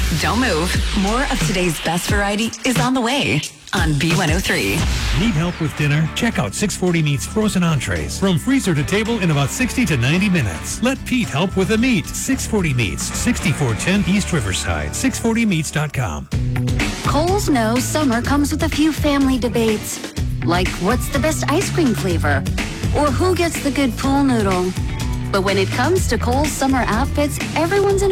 Don't move. More of today's best variety is on the way on B103. Need help with dinner? Check out 640 Meats frozen entrees. From freezer to table in about 60 to 90 minutes. Let Pete help with the meat. 640 Meats, 6410 East Riverside. 640meats.com. Kohl's knows summer comes with a few family debates. Like, what's the best ice cream flavor? Or who gets the good pool noodle? But when it comes to Kohl's summer outfits, everyone's in